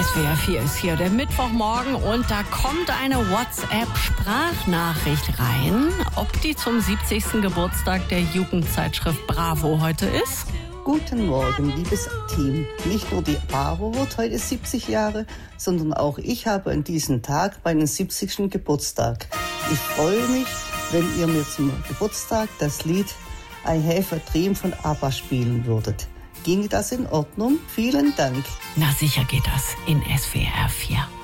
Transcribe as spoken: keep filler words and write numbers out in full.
S W R vier ist hier der Mittwochmorgen und da kommt eine WhatsApp-Sprachnachricht rein. Ob die zum siebzigsten Geburtstag der Jugendzeitschrift Bravo heute ist? Guten Morgen, liebes Team. Nicht nur die Bravo wird heute siebzig Jahre, sondern auch ich habe an diesem Tag meinen siebzigsten Geburtstag. Ich freue mich, wenn ihr mir zum Geburtstag das Lied I Have a Dream von ABBA spielen würdet. Ginge das in Ordnung? Vielen Dank. Na sicher geht das in S W R vier.